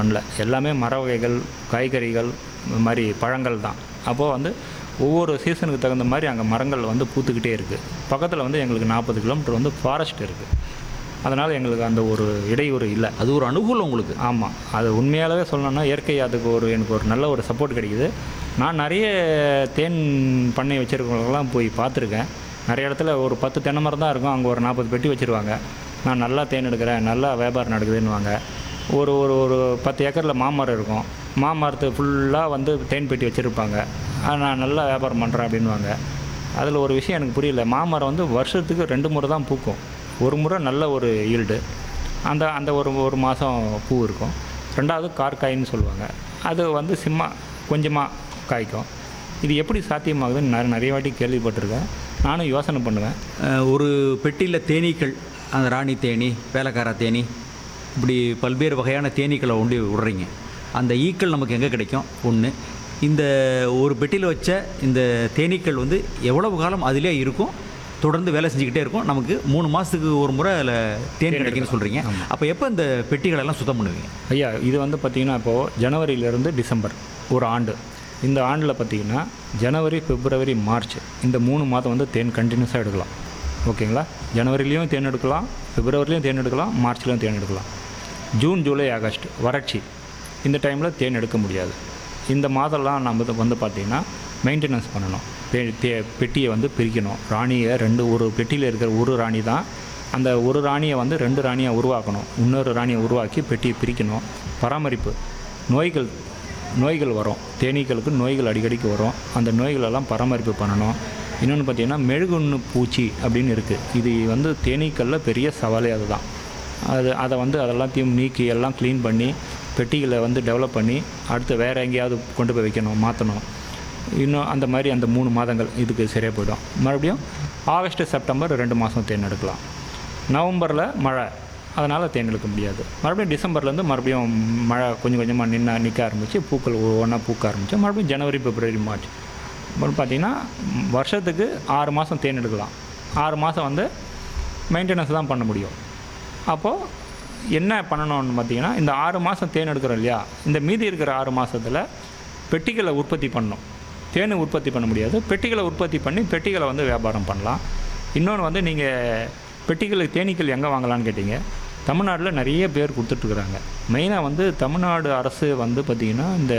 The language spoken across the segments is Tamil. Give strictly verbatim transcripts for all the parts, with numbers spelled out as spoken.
பண்ணல. எல்லாமே மர வகைகள், காய்கறிகள், இந்த மாதிரி பழங்கள் தான். அப்போது வந்து ஒவ்வொரு சீசனுக்கு தகுந்த மாதிரி அங்கே மரங்கள் வந்து பூத்துக்கிட்டே இருக்குது. பக்கத்தில் வந்து எங்களுக்கு நாற்பது கிலோமீட்டர் வந்து ஃபாரஸ்ட் இருக்குது. அதனால் எங்களுக்கு அந்த ஒரு இடையூறு இல்லை. அது ஒரு அனுகூலம் உங்களுக்கு. ஆமாம், அது உண்மையாகவே சொல்லணும்னா இயற்கை அதுக்கு ஒரு எனக்கு ஒரு நல்ல ஒரு சப்போர்ட் கிடைக்குது. நான் நிறைய தேன் பண்ணை வச்சுருக்கவங்களாம் போய் பார்த்துருக்கேன். நிறைய இடத்துல ஒரு பத்து தென்னை மரம் தான் இருக்கும், அங்கே ஒரு நாற்பது பெட்டி வச்சுருவாங்க. நான் நல்லா தேன் எடுக்கிறேன், நல்லா வியாபாரம் நடக்குதுன்னுவாங்க. ஒரு ஒரு ஒரு பத்து ஏக்கரில் மாமரம் இருக்கும், மாமரத்து ஃபுல்லாக வந்து தேன் பெட்டி வச்சுருப்பாங்க. நான் நல்லா வியாபாரம் பண்ணுறேன் அப்படின்வாங்க. அதில் ஒரு விஷயம் எனக்கு புரியல. மாமரம் வந்து வருஷத்துக்கு ரெண்டு முறை தான் பூக்கும். ஒரு முறை நல்ல ஒரு ஈல்டு, அந்த அந்த ஒரு ஒரு மாதம் பூ இருக்கும். ரெண்டாவது கார்காயின்னு சொல்லுவாங்க, அது வந்து சிம்மா கொஞ்சமாக காய்க்கும். இது எப்படி சாத்தியமாகுதுன்னு நான் நிறைய வாட்டி கேள்விப்பட்டிருக்கேன். நானும் யோசனை பண்ணுவேன். அஹ், ஒரு பெட்டியில் தேனீக்கள், அந்த ராணி தேனி, வேலைக்கார தேனி, இப்படி பல்வேறு வகையான தேனீக்களை ஒண்டி விடுறீங்க. அந்த ஈக்கள் நமக்கு எங்கே கிடைக்கும்? ஒன்று. இந்த ஒரு பெட்டியில் வச்ச இந்த தேனீக்கள் வந்து எவ்வளவு காலம் அதிலே இருக்கும், தொடர்ந்து வேலை செஞ்சுக்கிட்டே இருக்கும், நமக்கு மூணு மாதத்துக்கு ஒரு முறை அதில் தேன் கிடைக்குன்னு சொல்கிறீங்க. அப்போ எப்போ இந்த பெட்டிகளெல்லாம் சுத்தம் பண்ணுவீங்க? ஐயா, இது வந்து பார்த்திங்கன்னா இப்போது ஜனவரியிலேருந்து டிசம்பர் ஒரு ஆண்டு. இந்த ஆண்டில் பார்த்திங்கன்னா ஜனவரி, பிப்ரவரி, மார்ச் இந்த மூணு மாதம் வந்து தேன் கண்டினியூஸாக எடுக்கலாம். ஓகேங்களா? ஜனவரிலையும் தேன் எடுக்கலாம், பிப்ரவரிலையும் தேன் எடுக்கலாம், மார்ச்லேயும் தேன் எடுக்கலாம். ஜூன், ஜூலை, ஆகஸ்ட் வறட்சி, இந்த டைமில் தேன் எடுக்க முடியாது. இந்த மாதம்லாம் நம்ம வந்து பார்த்திங்கன்னா மெயின்டெனன்ஸ் பண்ணணும். பெ தே பெட்டியை வந்து பிரிக்கணும். ராணியை ரெண்டு, ஒரு பெட்டியில் இருக்கிற ஒரு ராணி தான், அந்த ஒரு ராணியை வந்து ரெண்டு ராணியை உருவாக்கணும். இன்னொரு ராணியை உருவாக்கி பெட்டியை பிரிக்கணும். பராமரிப்பு, நோய்கள் நோய்கள் வரும், தேனீக்களுக்கு நோய்கள் அடிக்கடிக்கு வரும். அந்த நோய்களெல்லாம் பராமரிப்பு பண்ணணும். இன்னொன்று பார்த்திங்கன்னா மெழுகுண்ணு பூச்சி அப்படின்னு இருக்குது. இது வந்து தேனீக்களில் பெரிய சவாலே அதுதான். அது அதை வந்து அதெல்லாத்தையும் நீக்கி எல்லாம் க்ளீன் பண்ணி பெட்டிகளை வந்து டெவலப் பண்ணி அடுத்து வேறு எங்கேயாவது கொண்டு போய் வைக்கணும், மாற்றணும். இன்னும் அந்த மாதிரி அந்த மூணு மாதங்கள் இதுக்கு சரியாக போயிடும். மறுபடியும் ஆகஸ்ட்டு, செப்டம்பர் ரெண்டு மாதம் தேன் எடுக்கலாம். நவம்பரில் மழை, அதனால் தேன் எடுக்க முடியாது. மறுபடியும் டிசம்பர்லேருந்து மறுபடியும் மழை கொஞ்சம் கொஞ்சமாக நின்று நிற்க ஆரம்பித்து பூக்கள் ஒவ்வொன்றா பூக்க ஆரம்பித்து மறுபடியும் ஜனவரி, பிப்ரவரி, மார்ச் அப்புறம் பார்த்திங்கன்னா வருஷத்துக்கு ஆறு மாதம் தேன் எடுக்கலாம். ஆறு மாதம் வந்து மெயின்டெனன்ஸ் தான் பண்ண முடியும். அப்போது என்ன பண்ணணும்னு பார்த்திங்கன்னா, இந்த ஆறு மாதம் தேன் எடுக்கிறோம் இல்லையா, இந்த மீதி இருக்கிற ஆறு மாதத்தில் பெட்டிகளை உற்பத்தி பண்ணணும். தேன் உற்பத்தி பண்ண முடியாது, பெட்டிகளை உற்பத்தி பண்ணி பெட்டிகளை வந்து வியாபாரம் பண்ணலாம். இன்னொன்று வந்து நீங்கள் பெட்டிகளுக்கு தேனீக்கள் எங்கே வாங்கலான்னு கேட்டிங்க. தமிழ்நாட்டில் நிறைய பேர் கொடுத்துட்ருக்குறாங்க. மெயினாக வந்து தமிழ்நாடு அரசு வந்து பார்த்திங்கன்னா இந்த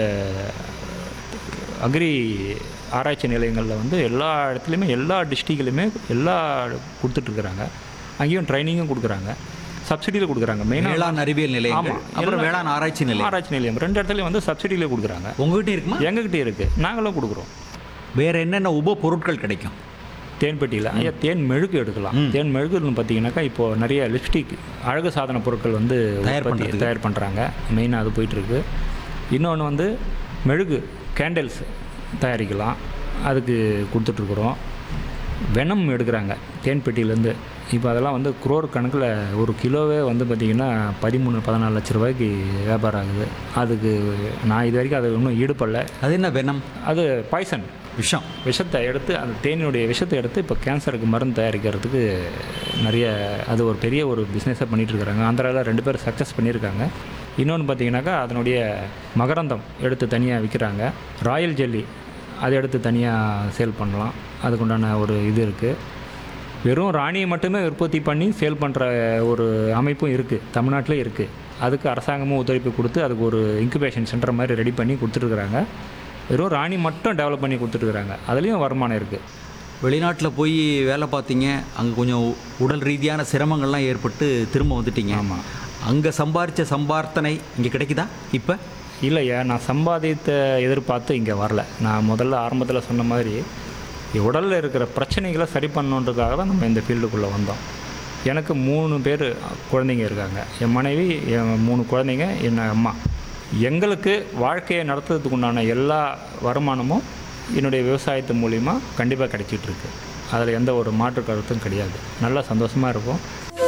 அக்ரி ஆராய்ச்சி நிலையங்களில் வந்து எல்லா இடத்துலையுமே, எல்லா டிஸ்ட்ரிக்ட்லையுமே எல்லா கொடுத்துட்ருக்குறாங்க. அங்கேயும் ட்ரைனிங்கும் கொடுக்குறாங்க, சப்சிடியில் கொடுக்குறாங்க. மெயினாக வேளாண் அறிவியல் நிலையம், ஆமாம், அப்புறம் வேளாண் ஆராய்ச்சி நிலையம். ஆராய்ச்சி நிலையம் ரெண்டு இடத்துலையும் வந்து சப்சிடியில் கொடுக்குறாங்க. உங்ககிட்ட இருக்குமா? எங்ககிட்ட இருக்குது, நாங்களும் கொடுக்குறோம். வேறு என்னென்ன உப பொருட்கள் கிடைக்கும் தேன் பெட்டியில்? ஐயா, தேன் மெழுகு எடுக்கலாம். தேன் மெழுகுன்னு பார்த்தீங்கன்னாக்கா இப்போது நிறைய லிப்ஸ்டிக், அழகு சாதன பொருட்கள் வந்து தயார் உற்பத்தி பண்ணுறதுக்கு. தயார் பண்ணுறாங்க. மெயினாக அது போயிட்டுருக்கு. இன்னொன்று வந்து மெழுகு கேண்டில்ஸ் தயாரிக்கலாம், அதுக்கு கொடுத்துட்ருக்குறோம். வெனம் எடுக்கிறாங்க தேன் பெட்டியிலேருந்து. இப்போ அதெல்லாம் வந்து குரோர் கணக்கில் ஒரு கிலோவே வந்து பார்த்திங்கன்னா பதிமூணு பதினாலு லட்ச ரூபாய்க்கு வியாபாரம் ஆகுது. அதுக்கு நான் இது வரைக்கும் அது இன்னும் ஈடுபடல. அது என்ன வெனம்? அது பாய்சன், விஷம். விஷத்தை எடுத்து, அந்த தேனினுடைய விஷத்தை எடுத்து இப்போ கேன்சருக்கு மருந்து தயாரிக்கிறதுக்கு நிறைய, அது ஒரு பெரிய ஒரு பிஸ்னஸாக பண்ணிகிட்ருக்குறாங்க. ஆந்திராவில் ரெண்டு பேர் சக்ஸஸ் பண்ணியிருக்காங்க. இன்னொன்று பார்த்திங்கனாக்கா அதனுடைய மகரந்தம் எடுத்து தனியாக விற்கிறாங்க. ராயல் ஜெல்லி அதை எடுத்து தனியாக சேல் பண்ணலாம். அதுக்குண்டான ஒரு இது இருக்குது. வெறும் ராணியை மட்டுமே உற்பத்தி பண்ணி சேல் பண்ணுற ஒரு அமைப்பும் இருக்குது, தமிழ்நாட்டிலே இருக்குது. அதுக்கு அரசாங்கமும் ஒத்துழைப்பு கொடுத்து அதுக்கு ஒரு இன்குபேஷன் சென்டர் மாதிரி ரெடி பண்ணி கொடுத்துட்ருக்குறாங்க. வெறும் ராணி மட்டும் டெவலப் பண்ணி கொடுத்துட்ருக்குறாங்க, அதுலேயும் வருமானம் இருக்குது. வெளிநாட்டில் போய் வேலை பார்த்தீங்க, அங்கே கொஞ்சம் உடல் ரீதியான சிரமங்கள்லாம் ஏற்பட்டு திரும்ப வந்துட்டீங்க. ஆமாம். அங்கே சம்பாரித்த சம்பார்த்தனை இங்கே கிடைக்குதா இப்போ? இல்லையா, நான் சம்பாதித்த எதிர்பார்த்து இங்கே வரல. நான் முதல்ல ஆரம்பத்தில் சொன்ன மாதிரி உடலில் இருக்கிற பிரச்சனைகளை சரி பண்ணணுன்றதுக்காக தான் நம்ம இந்த ஃபீல்டுக்குள்ளே வந்தோம். எனக்கு மூணு பேர் குழந்தைங்க இருக்காங்க. என் மனைவி, என் மூணு குழந்தைங்க, என் அம்மா. எங்களுக்கு வாழ்க்கையை நடத்துறதுக்கு உண்டான எல்லா வருமானமும் என்னுடைய விவசாயத்து மூலிமா கண்டிப்பாக கிடைச்சிட்ருக்கு. அதில் எந்த ஒரு மாற்று கருத்தும் கிடையாது. நல்லா சந்தோஷமாக இருக்கும்.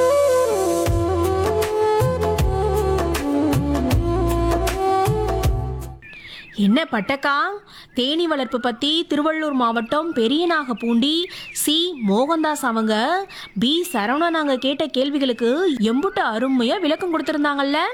என்ன பட்டக்கா, தேனீ வளர்ப்பு பற்றி திருவள்ளூர் மாவட்டம் பெரியநாகப்பூண்டி சி மோகன்தாஸ் அவங்க பி சரவணன் நாங்கள் கேட்ட கேள்விகளுக்கு எம்புட்டு அருமையாக விளக்கம் கொடுத்துருந்தாங்கல்ல.